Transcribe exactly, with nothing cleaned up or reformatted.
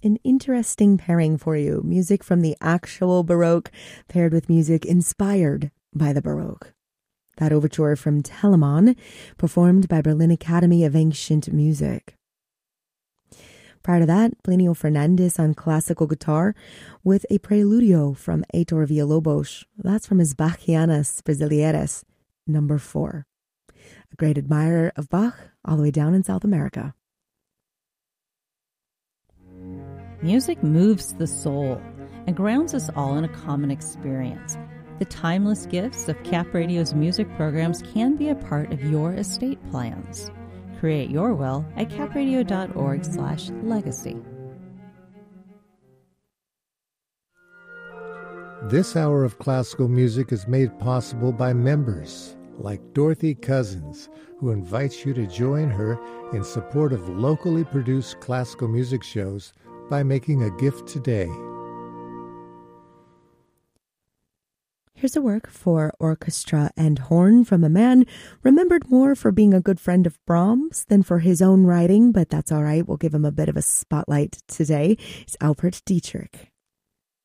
an interesting pairing for you. Music from the actual Baroque paired with music inspired by the Baroque. That overture from Telemon, performed by Berlin Academy of Ancient Music. Prior to that, Plinio Fernandez on classical guitar with a preludio from Heitor Villalobos. That's from his Bachianas Brasileiras, number four. A great admirer of Bach all the way down in South America. Music moves the soul and grounds us all in a common experience. The timeless gifts of Cap Radio's music programs can be a part of your estate plans. Create your will at capradio.org slash legacy. This hour of classical music is made possible by members like Dorothy Cousins, who invites you to join her in support of locally produced classical music shows by making a gift today. Here's a work for orchestra and horn from a man remembered more for being a good friend of Brahms than for his own writing, but that's all right. We'll give him a bit of a spotlight today. It's Alfred Dietrich.